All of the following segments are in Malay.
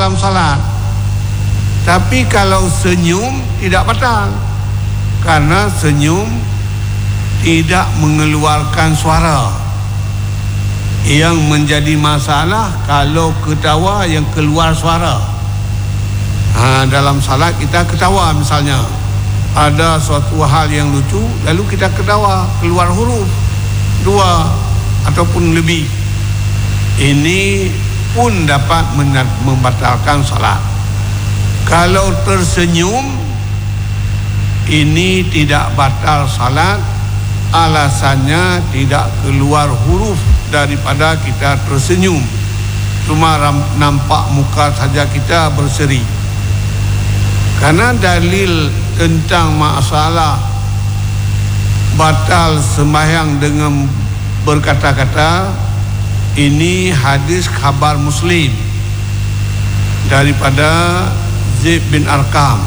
dalam salat. Tapi kalau senyum tidak batal, karena senyum tidak mengeluarkan suara. Yang menjadi masalah kalau ketawa yang keluar suara. Dalam salat kita ketawa, misalnya ada suatu hal yang lucu, lalu kita ketawa, keluar huruf 2 ataupun lebih, ini pun dapat membatalkan salat. Kalau tersenyum, ini tidak batal salat, alasannya tidak keluar huruf daripada kita tersenyum, cuma nampak muka saja kita berseri. Karena dalil tentang masalah batal sembahyang dengan berkata-kata, ini hadis khabar Muslim daripada Zaid bin Arqam.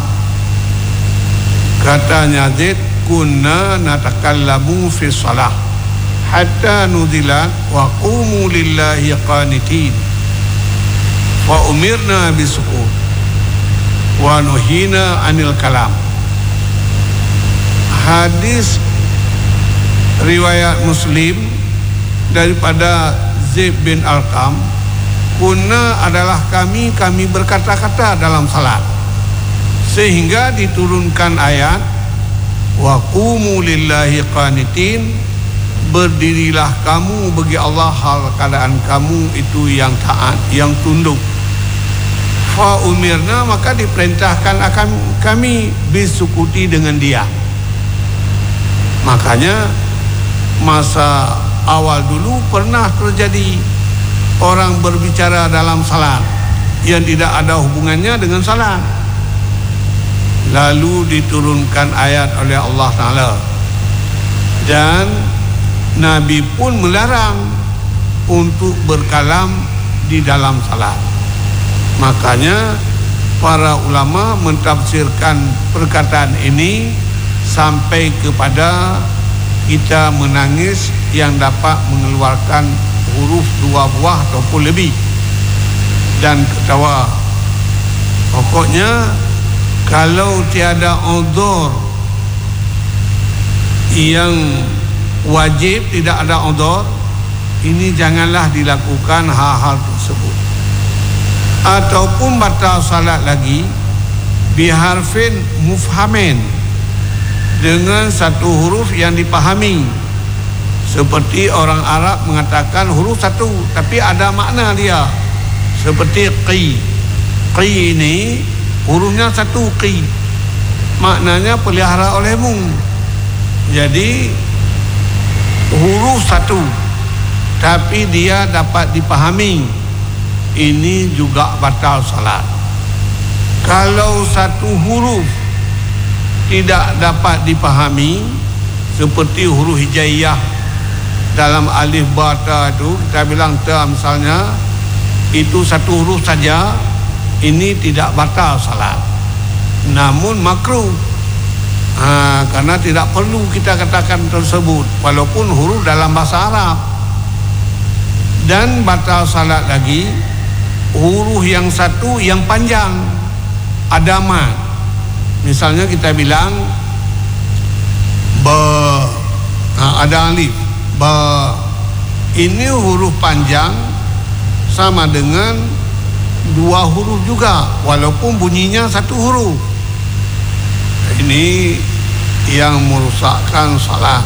Katanya Zaid, kunna natakallamu fi shalah hatta nuzilat wa qumu lillahi qanitin wa umirna bisukut wa nuhina anil kalam. Hadis riwayat Muslim daripada Zaid bin Arqam, kunna adalah kami berkata-kata dalam salat, sehingga diturunkan ayat wa qumu lillahi qanitin, berdirilah kamu bagi Allah hal keadaan kamu itu yang taat, yang tunduk. Fa umirna, maka diperintahkan akan kami bisukuti dengan dia. Makanya masa awal dulu pernah terjadi orang berbicara dalam salat yang tidak ada hubungannya dengan salat, lalu diturunkan ayat oleh Allah Ta'ala, dan Nabi pun melarang untuk berkalam di dalam salat. Makanya para ulama mentafsirkan perkataan ini sampai kepada kita menangis yang dapat mengeluarkan huruf 2 buah ataupun lebih, dan ketawa. Pokoknya kalau tiada uzur yang wajib, tidak ada uzur, ini janganlah dilakukan hal-hal tersebut. Ataupun batal salat lagi biharfin mufhamin, dengan satu huruf yang dipahami. Seperti orang Arab mengatakan huruf satu tapi ada makna dia, seperti qi. Qi ini hurufnya satu, qi maknanya pelihara olehmu. Jadi huruf satu tapi dia dapat dipahami, ini juga batal salat. Kalau satu huruf tidak dapat dipahami, seperti huruf hijaiyah dalam alif ba ta itu, kita bilang ta misalnya, itu satu huruf saja, ini tidak batal salat, namun makruh. Karena tidak perlu kita katakan tersebut walaupun huruf dalam bahasa Arab. Dan batal salat lagi huruf yang satu yang panjang, ada mad. Misalnya kita bilang ba, ada alif ba, ini huruf panjang sama dengan 2 huruf juga walaupun bunyinya satu huruf. Ini yang merusakkan salat.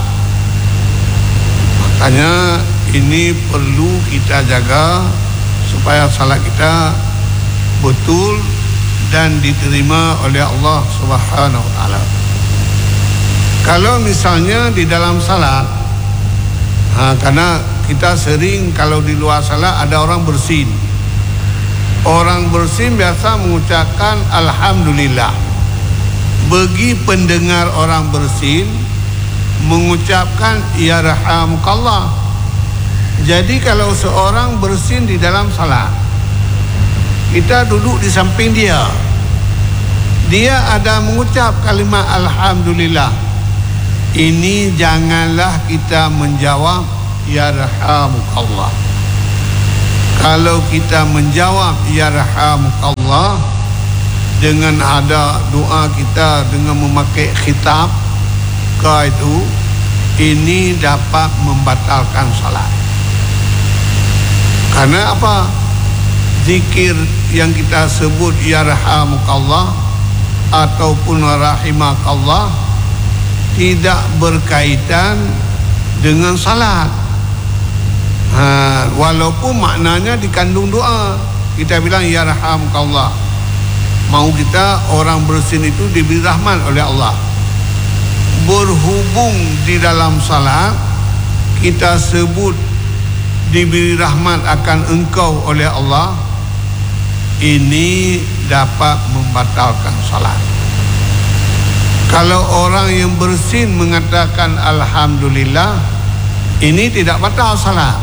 Makanya ini perlu kita jaga supaya salat kita betul dan diterima oleh Allah Subhanahu wa taala. Kalau misalnya di dalam salat, karena kita sering kalau di luar salat ada orang bersin. Orang bersin biasa mengucapkan alhamdulillah. Bagi pendengar orang bersin mengucapkan yarhamukallah. Jadi kalau seorang bersin di dalam salat, kita duduk di samping dia, dia ada mengucap kalimat alhamdulillah, ini janganlah kita menjawab yarhamukallah. Kalau kita menjawab yarhamukallah dengan ada doa kita dengan memakai khitab ka itu, ini dapat membatalkan salat. Karena apa? Zikir yang kita sebut yarhamukallah ataupun rahimakallah tidak berkaitan dengan salat. Walaupun maknanya dikandung doa. Kita bilang yarhamukallah, mau kita orang bersin itu diberi rahmat oleh Allah. Berhubung di dalam salat kita sebut diberi rahmat akan engkau oleh Allah, ini dapat membatalkan salat. Kalau orang yang bersin mengatakan alhamdulillah, ini tidak batal salat.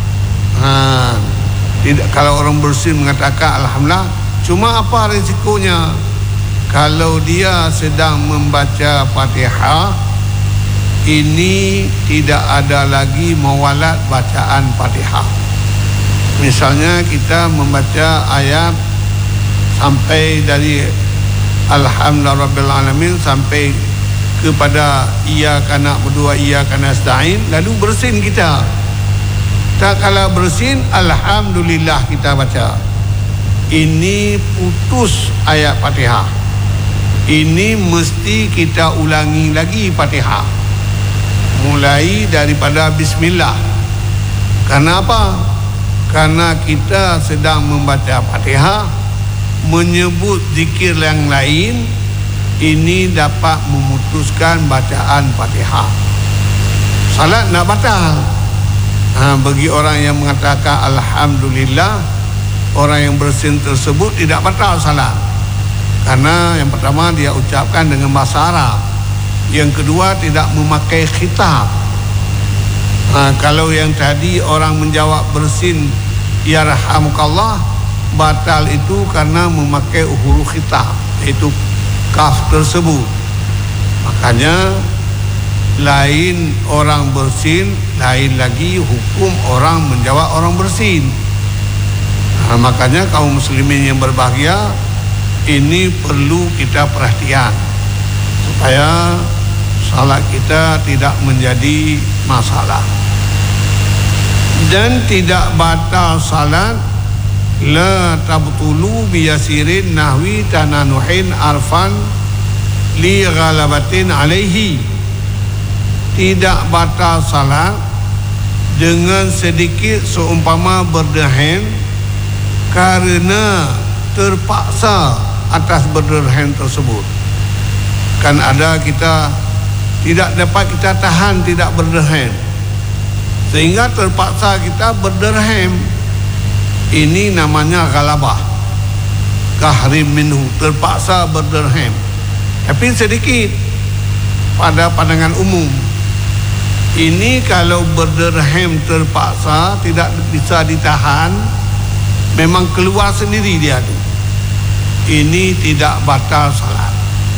Tidak, kalau orang bersin mengatakan alhamdulillah, cuma apa risikonya? Kalau dia sedang membaca Fatihah, ini tidak ada lagi mewalat bacaan Fatihah. Misalnya kita membaca ayat sampai dari alhamdulillahirabbil alamin sampai kepada iyyaka na'budu wa iyyaka nasta'in, lalu bersin kita. Tak kala bersin alhamdulillah kita baca, ini putus ayat Fatihah. Ini mesti kita ulangi lagi Fatihah, mulai daripada bismillah. Karena apa? Karena kita sedang membaca Fatihah, menyebut zikir yang lain, ini dapat memutuskan bacaan Fatihah. Salat nak batal. Bagi orang yang mengatakan alhamdulillah, orang yang bersin tersebut tidak batal salat. Karena yang pertama dia ucapkan dengan bahasa Arab, yang kedua tidak memakai khitab. Kalau yang tadi orang menjawab bersin yarhamukallah, batal itu karena memakai huruf khitab, yaitu kaf tersebut. Makanya lain orang bersin, lain lagi hukum orang menjawab orang bersin. Makanya kaum muslimin yang berbahagia, ini perlu kita perhatian supaya salat kita tidak menjadi masalah. Dan tidak batal salat la tabtulu biyasirin nahwi tananuhin arfan li ghalabatin alaihi. Tidak batal salat dengan sedikit seumpama berderhem karena terpaksa atas berderhem tersebut. Kan ada kita tidak dapat kita tahan tidak berderhem, sehingga terpaksa kita berderhem. Ini namanya ghalabah, kahrim minhu, terpaksa berderhem. Tapi sedikit pada pandangan umum. Ini kalau berderhem terpaksa tidak bisa ditahan, memang keluar sendiri dia tu, ini tidak batal salat.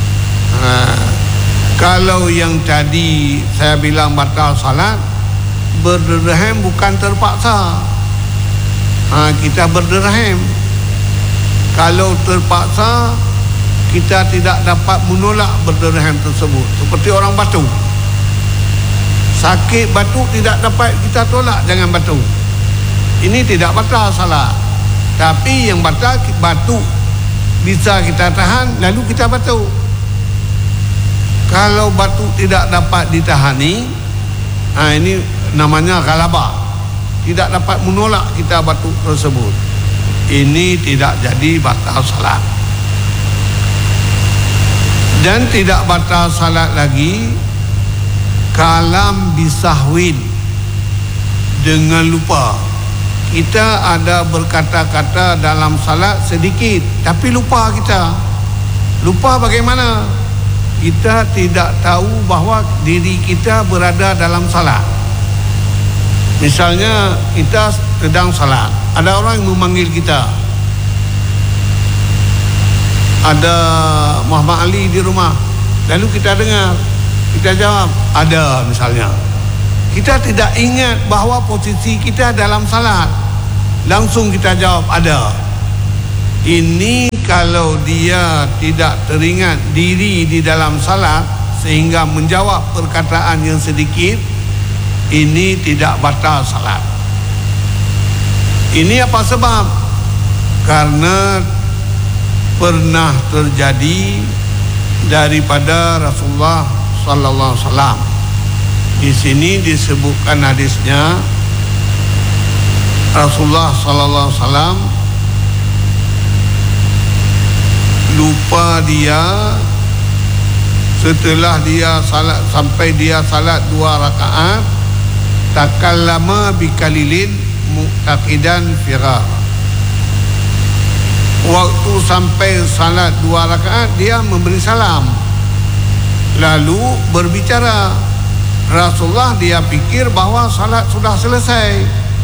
Kalau yang tadi saya bilang batal salat, berderhem bukan terpaksa. Kita berderhem, kalau terpaksa kita tidak dapat menolak berderhem tersebut. Seperti orang batuk, sakit batuk tidak dapat kita tolak, jangan batuk. Ini tidak batal salat. Tapi yang batal batuk bisa kita tahan, lalu kita batuk. Kalau batuk tidak dapat ditahani, ini namanya ghalabah, tidak dapat menolak kita batuk tersebut. Ini tidak jadi batal salat. Dan tidak batal salat lagi kalam bisahwin, dengan lupa. Kita ada berkata-kata dalam salat sedikit, tapi lupa kita. Lupa bagaimana? Kita tidak tahu bahawa diri kita berada dalam salat. Misalnya kita sedang salat, ada orang yang memanggil kita, ada Muhammad Ali di rumah, lalu kita dengar, kita jawab ada misalnya. Kita tidak ingat bahawa posisi kita dalam salat. Langsung kita jawab ada. Ini kalau dia tidak teringat diri di dalam salat sehingga menjawab perkataan yang sedikit, ini tidak batal salat. Ini apa sebab? Karena pernah terjadi daripada Rasulullah sallallahu alaihi wasallam. Di sini disebutkan hadisnya, Rasulullah sallallahu alaihi wasallam lupa dia setelah dia salat, sampai dia salat 2 rakaat, takallama bikalilin mu'taqidan firar. Waktu sampai salat 2 rakaat, dia memberi salam, lalu berbicara. Rasulullah dia fikir bahawa salat sudah selesai.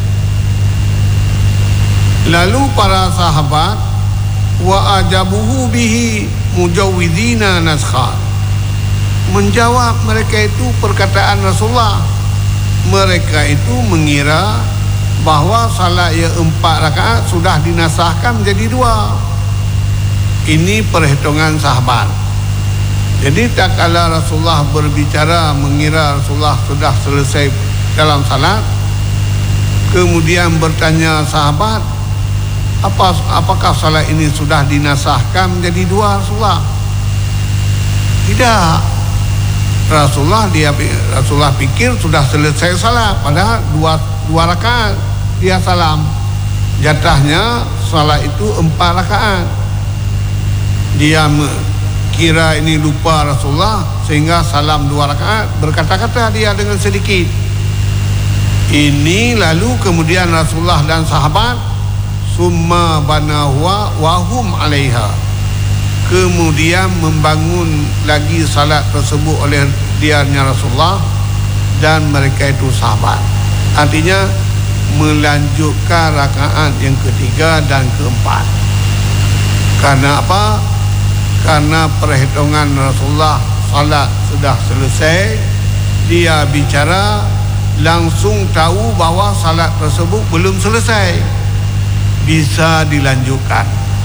Lalu para sahabat wa ajabuhu bihi mujawwidina naskha, menjawab mereka itu perkataan Rasulullah. Mereka itu mengira bahawa salat yang 4 rakaat sudah dinasahkan menjadi 2. Ini perhitungan sahabat. Jadi tak kala Rasulullah berbicara mengira Rasulullah sudah selesai dalam salat, kemudian bertanya sahabat, apakah salat ini sudah dinasahkan menjadi 2 Rasulullah? Tidak. Rasulullah pikir sudah selesai salat, padahal 2 rakaat dia salam. Jatahnya salat itu 4 rakaat. Dia kira ini lupa Rasulullah sehingga salam 2 rakaat, berkata-kata dia dengan sedikit. Ini lalu kemudian Rasulullah dan sahabat summa banahwa wahum alaiha, kemudian membangun lagi salat tersebut oleh dianya Rasulullah dan mereka itu sahabat. Artinya melanjutkan rakaat yang ketiga dan keempat. Karena apa? Karena perhitungan Rasulullah salat sudah selesai, dia bicara langsung tahu bahawa salat tersebut belum selesai, bisa dilanjutkan.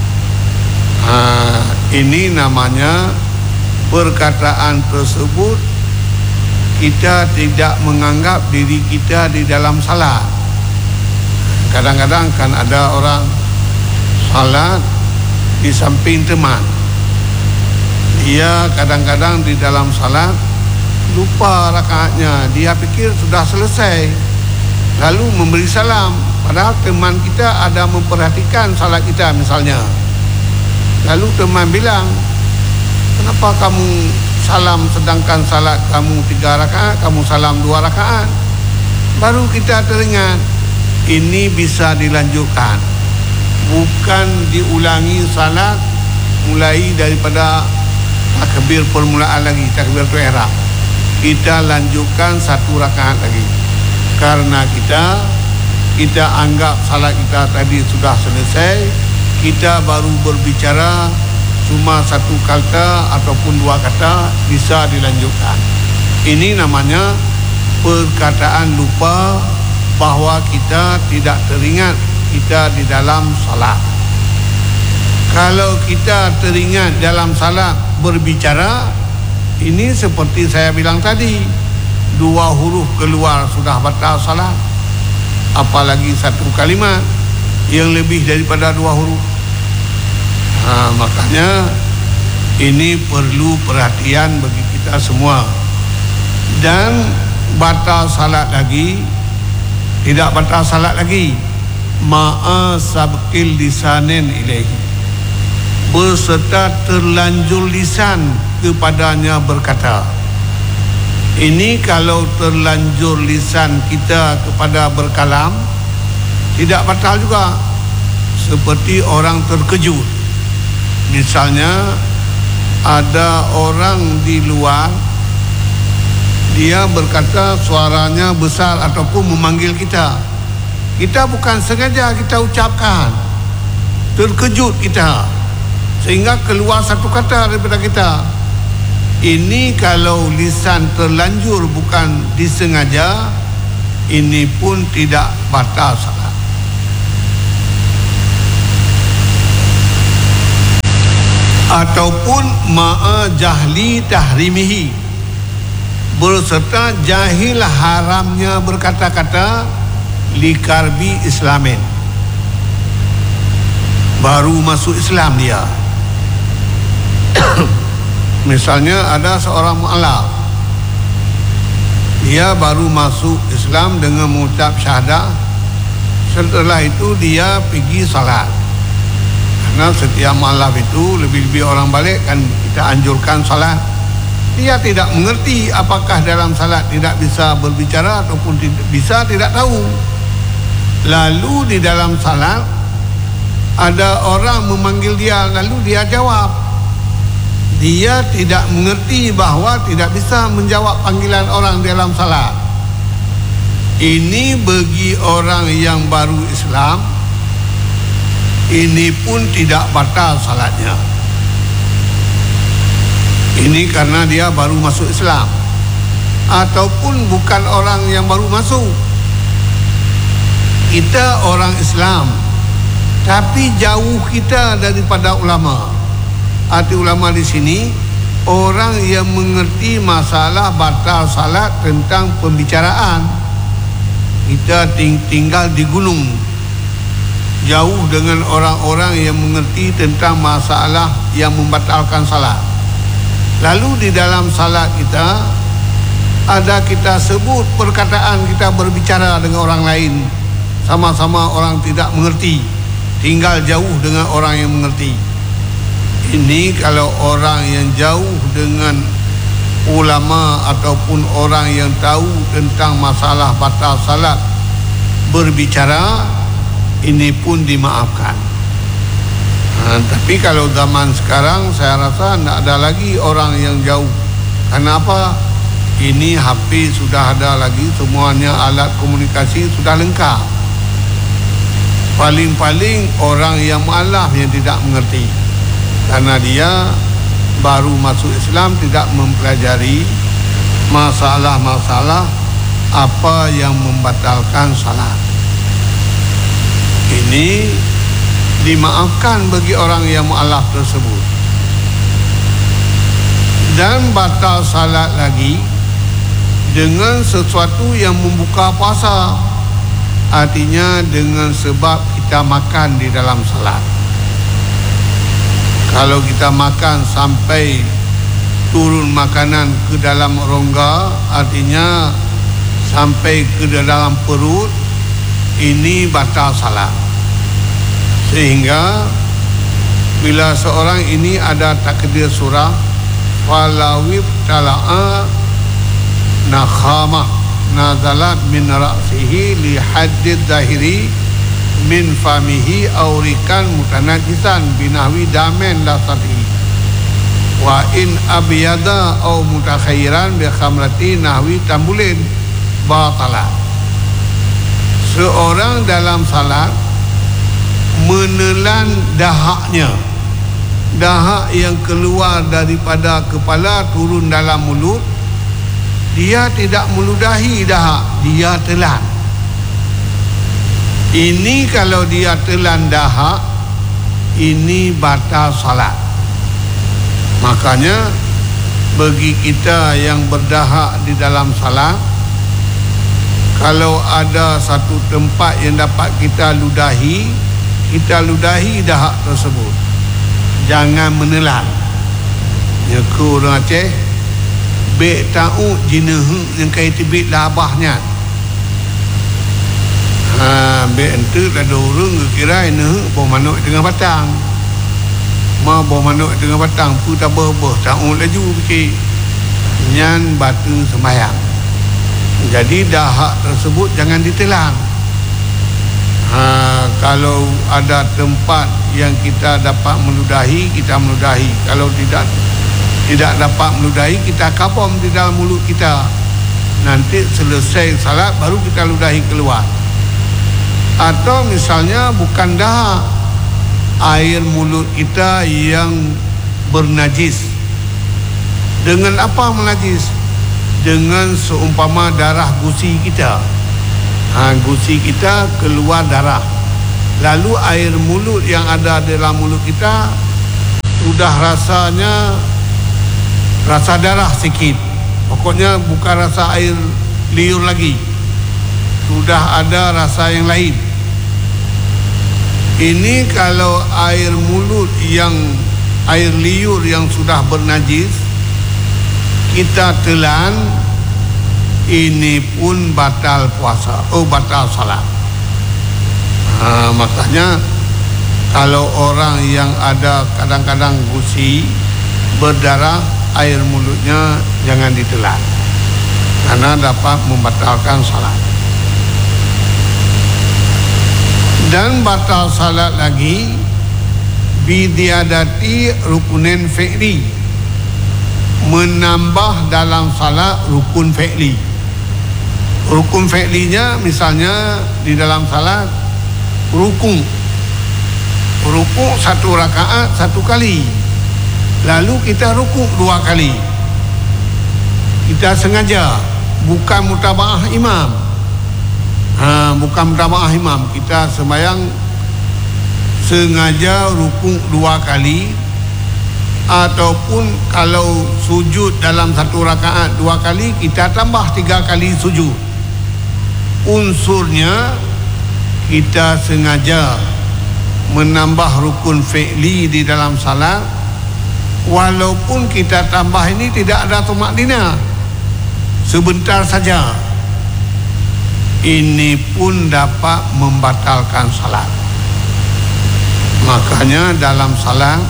Ini namanya perkataan tersebut kita tidak menganggap diri kita di dalam salat. Kadang-kadang kan ada orang salat di samping teman, dia kadang-kadang di dalam salat lupa rakaatnya, dia pikir sudah selesai, lalu memberi salam, padahal teman kita ada memperhatikan salat kita misalnya. Lalu teman bilang, kenapa kamu salam sedangkan salat kamu 3 rakaat, kamu salam 2 rakaat? Baru kita teringat, ini bisa dilanjutkan, bukan diulangi salat mulai daripada takbir permulaan lagi, takbir tu ihram. Kita lanjutkan 1 rakaat lagi. Karena kita anggap salat kita tadi sudah selesai, kita baru berbicara cuma 1 kata ataupun 2 kata, bisa dilanjutkan. Ini namanya perkataan lupa, bahawa kita tidak teringat kita di dalam salat. Kalau kita teringat dalam salat berbicara, ini seperti saya bilang tadi, 2 huruf keluar sudah batal salat, apalagi 1 kalimat yang lebih daripada 2 huruf. Makanya ini perlu perhatian bagi kita semua. Dan batal salat lagi, tidak batal salat lagi, ma'a sabqil lisanin ilaihi, beserta terlanjur lisan kepadanya berkata. Ini kalau terlanjur lisan kita kepada berkalam, tidak batal juga. Seperti orang terkejut, misalnya ada orang di luar, dia berkata suaranya besar ataupun memanggil kita, kita bukan sengaja kita ucapkan, terkejut kita sehingga keluar 1 kata daripada kita. Ini kalau lisan terlanjur bukan disengaja, ini pun tidak batal salat. ataupun ma'a jahli tahrimihi, berserta jahil haramnya berkata-kata likarbi islamin, baru masuk Islam dia. Misalnya ada seorang mu'alaf, dia baru masuk Islam dengan mengucap syahadah, setelah itu dia pergi salat. Karena setiap mu'alaf itu lebih-lebih orang balik kan kita anjurkan salat. Dia tidak mengerti apakah dalam salat tidak bisa berbicara ataupun bisa tidak tahu. Lalu di dalam salat ada orang memanggil dia, lalu dia jawab. Dia tidak mengerti bahawa tidak bisa menjawab panggilan orang dalam salat. Ini bagi orang yang baru Islam, ini pun tidak batal salatnya. Ini karena dia baru masuk Islam, ataupun bukan orang yang baru masuk. Kita orang Islam, tapi jauh kita daripada ulama. Arti ulama di sini orang yang mengerti masalah batal salat tentang pembicaraan. Kita tinggal di gunung, jauh dengan orang-orang yang mengerti tentang masalah yang membatalkan salat. Lalu di dalam salat kita ada kita sebut perkataan, kita berbicara dengan orang lain, sama-sama orang tidak mengerti, tinggal jauh dengan orang yang mengerti. Ini kalau orang yang jauh dengan ulama ataupun orang yang tahu tentang masalah batal salat berbicara, ini pun dimaafkan. Tapi kalau zaman sekarang saya rasa tidak ada lagi orang yang jauh. Kenapa? Ini HP sudah ada lagi, semuanya alat komunikasi sudah lengkap. Paling-paling orang yang mu'alaf yang tidak mengerti, karena dia baru masuk Islam, tidak mempelajari masalah-masalah apa yang membatalkan salat. Ini dimaafkan bagi orang yang mu'alaf tersebut. Dan batal salat lagi dengan sesuatu yang membuka puasa, artinya dengan sebab kita makan di dalam salat. Kalau kita makan sampai turun makanan ke dalam rongga, artinya sampai ke dalam perut, ini batal salat. Sehingga bila seorang ini ada takdir surah falawib tala'a nakhamah nazalat min ra'sihi li haddid zahiri min famihi aurikan mutanajisan binahwi damen lasati wa in abiyada au mutakhairan bi khamrati nahwi tambulin batala. Seorang dalam salat menelan dahaknya, dahak yang keluar daripada kepala turun dalam mulut, dia tidak meludahi dahak, dia telan. Ini kalau dia telan dahak, ini batal salat. Makanya bagi kita yang berdahak di dalam salat, kalau ada satu tempat yang dapat kita ludahi, kita ludahi dahak tersebut, jangan menelan. Nyaku orang Aceh bek ta'u jinehu yang kait bek labahnya. Bek ente ada orang kira ini bawa manuk dengan batang, ma bawa manuk dengan batang pu tak berber ta'u laju fikir nyan batu sembahyang. Jadi dahak tersebut jangan ditelan. Kalau ada tempat yang kita dapat meludahi, kita meludahi. Kalau tidak dapat meludahi, kita kapom di dalam mulut kita. Nanti selesai salat baru kita ludahi keluar. Atau misalnya bukan dahak, air mulut kita yang bernajis. Dengan apa menajis? Dengan seumpama darah gusi kita. Gusi kita keluar darah, lalu air mulut yang ada dalam mulut kita sudah sudah rasanya rasa darah sikit, pokoknya bukan rasa air liur lagi, sudah ada rasa yang lain. Ini kalau air mulut yang air liur yang sudah bernajis kita telan, ini pun batal puasa, batal salat. Makanya kalau orang yang ada kadang-kadang gusi berdarah, air mulutnya jangan ditelan karena dapat membatalkan salat. Dan batal salat lagi bidiadati rukunin fi'li, menambah dalam salat rukun fi'li. Rukun fi'linya misalnya di dalam salat ruku satu rakaat satu kali, lalu kita ruku 2 kali, kita sengaja, bukan mutabaah imam. Bukan mutabaah imam, kita sembahyang sengaja ruku 2 kali, ataupun kalau sujud dalam satu rakaat 2 kali, kita tambah 3 kali sujud. Unsurnya kita sengaja menambah rukun fi'li di dalam salat, walaupun kita tambah ini tidak ada tumakninah, sebentar saja, ini pun dapat membatalkan salat. Makanya dalam salat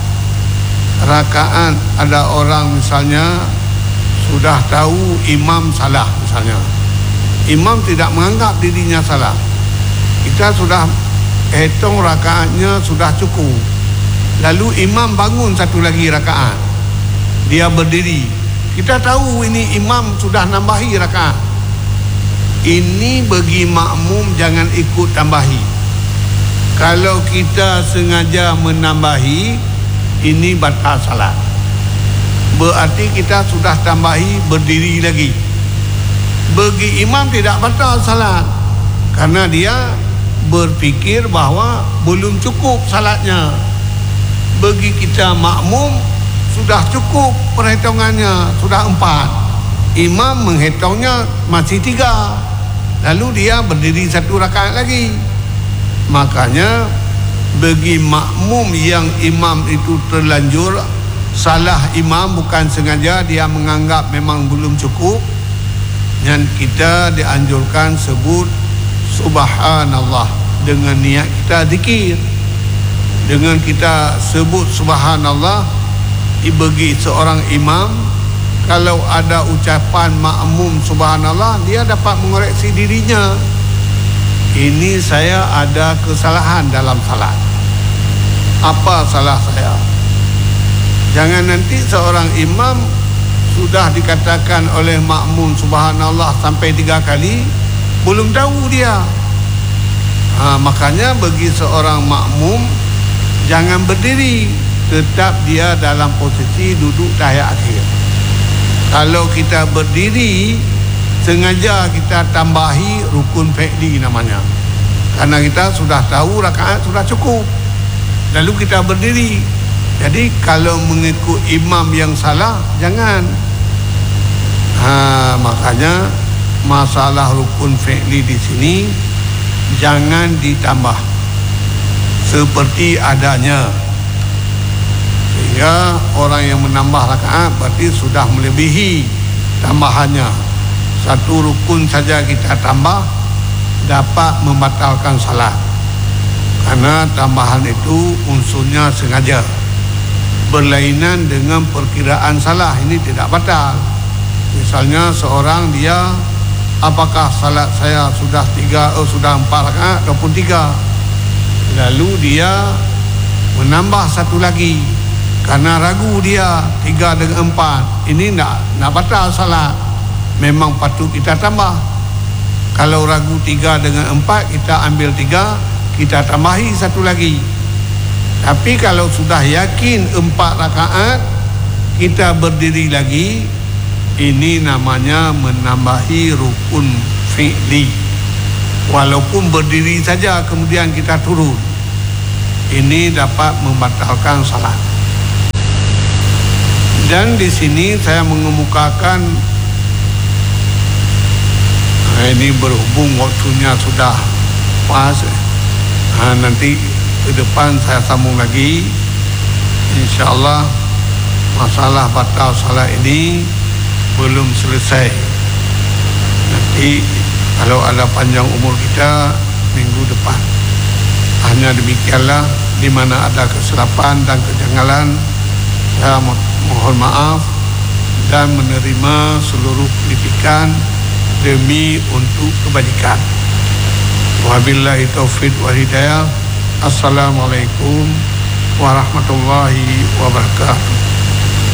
rakaat ada orang misalnya sudah tahu imam salah, misalnya imam tidak menganggap dirinya salah, kita sudah hitung rakaatnya sudah cukup, lalu imam bangun satu lagi rakaat, dia berdiri, kita tahu ini imam sudah nambahi rakaat, ini bagi makmum jangan ikut tambahi. Kalau kita sengaja menambahi, ini batal salat, berarti kita sudah tambahi berdiri lagi. Bagi imam tidak batal salat karena dia berfikir bahawa belum cukup salatnya. Bagi kita makmum sudah cukup perhitungannya, sudah 4, imam menghitungnya masih 3, lalu dia berdiri 1 rakaat lagi. Makanya bagi makmum yang imam itu terlanjur salah imam, bukan sengaja, dia menganggap memang belum cukup, dan kita dianjurkan sebut subhanallah dengan niat kita zikir. Dengan kita sebut subhanallah, bagi seorang imam, kalau ada ucapan makmum subhanallah, dia dapat mengoreksi dirinya, ini saya ada kesalahan dalam salat, apa salah saya. Jangan nanti seorang imam sudah dikatakan oleh makmum subhanallah sampai 3 kali, belum tahu dia. Makanya bagi seorang makmum jangan berdiri, tetap dia dalam posisi duduk tahiyat akhir. Kalau kita berdiri, sengaja kita tambahi rukun fi'li namanya, karena kita sudah tahu rakaat sudah cukup, lalu kita berdiri. Jadi kalau mengikut imam yang salah, jangan. Makanya masalah rukun fi'li di sini jangan ditambah seperti adanya, sehingga orang yang menambah rakaat berarti sudah melebihi tambahannya. 1 rukun saja kita tambah dapat membatalkan salat, karena tambahan itu unsurnya sengaja, berlainan dengan perkiraan salah, ini tidak batal. Misalnya seorang dia, apakah salat saya sudah 4 rakaat ataupun 3, lalu dia menambah 1 lagi karena ragu dia 3 dengan 4, ini nak batal salat, memang patut kita tambah. Kalau ragu 3 dengan 4, kita ambil 3, kita tambahi 1 lagi. Tapi kalau sudah yakin 4 rakaat, kita berdiri lagi, ini namanya menambahi rukun fi'li. Walaupun berdiri saja kemudian kita turun, ini dapat membatalkan salat. Dan di sini saya mengemukakan, ini berhubung waktunya sudah pas, nanti ke depan saya sambung lagi. InsyaAllah masalah batal salat ini belum selesai. Nanti kalau ada panjang umur kita minggu depan. Hanya demikianlah, di mana ada kesilapan dan kejanggalan saya mohon maaf dan menerima seluruh kritikan demi untuk kebajikan. Wabillahi taufiq wal hidayah. Assalamualaikum warahmatullahi wabarakatuh.